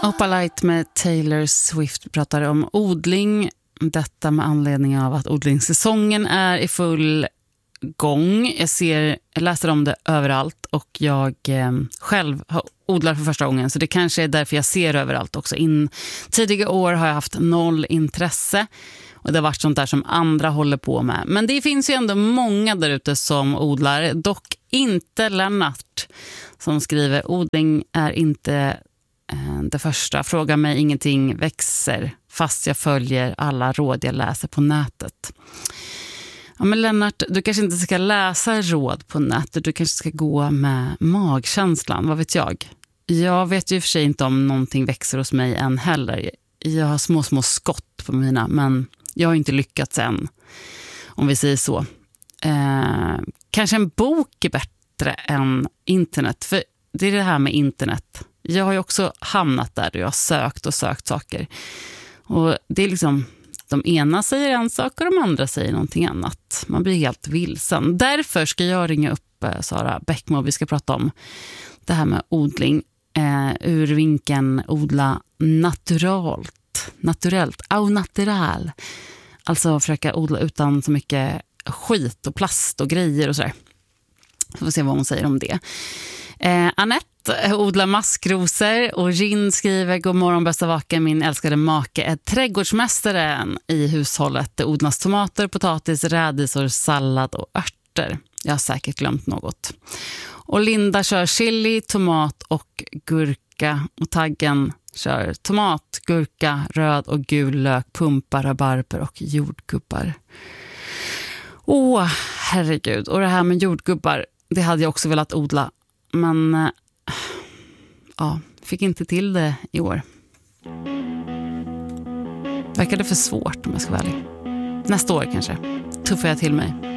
Opalite med Taylor Swift pratar om odling. Detta med anledning av att odlingssäsongen är i full gång. Jag läser om det överallt och jag själv odlar för första gången, så det kanske är därför jag ser överallt också. Tidiga år har jag haft noll intresse och det har varit sånt där som andra håller på med. Men det finns ju ändå många där ute som odlar, dock inte Lennart som skriver: odling är inte det första. Fråga mig ingenting, växer fast jag följer alla råd jag läser på nätet. Ja, men Lennart, du kanske inte ska läsa råd på nätet. Du kanske ska gå med magkänslan, vad vet jag? Jag vet ju för sig inte om någonting växer hos mig än heller. Jag har små skott på mina, men jag har inte lyckats än, om vi säger så. Kanske en bok är bättre än internet, för det är det här med internet. Jag har ju också hamnat där jag har sökt saker. Och det är liksom, de ena säger en sak och de andra säger någonting annat. Man blir helt vilsen. Därför ska jag ringa upp Sara Bäckmo. Vi ska prata om det här med odling. Ur vinkeln odla naturellt, au natural. Alltså försöka odla utan så mycket skit och plast och grejer och sådär. Vi får se vad hon säger om det. Annette odlar maskrosor och Rin skriver: god morgon bästa vaken, min älskade make är trädgårdsmästaren i hushållet. Det odlas tomater, potatis, rädisor, sallad och örter. Jag har säkert glömt något. Och Linda kör chili, tomat och gurka, och Taggen kör tomat, gurka, röd och gul lök, pumpa, rabarber och jordgubbar. Herregud. Och det här med jordgubbar, det hade jag också velat odla. Men fick inte till det i år. Verkade för svårt om jag ska vara ärlig. Nästa år kanske tuffar jag till mig.